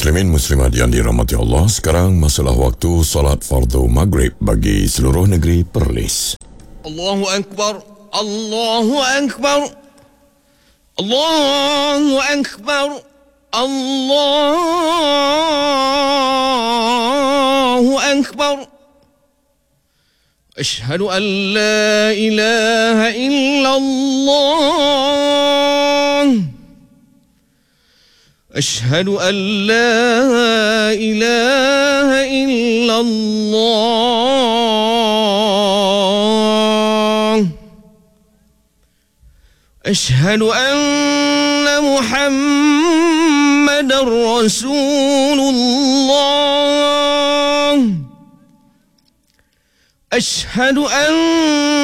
Muslimin muslimat yang dirahmati Allah, sekarang masalah waktu salat fardu maghrib bagi seluruh negeri Perlis. Allahu Akbar, Allahu Akbar, Allahu Akbar, Allahu Akbar. Ashhadu an la ilaha illallah. أشهد أن لا إله إلا الله. أشهد أن محمدا رسول الله. أشهد أن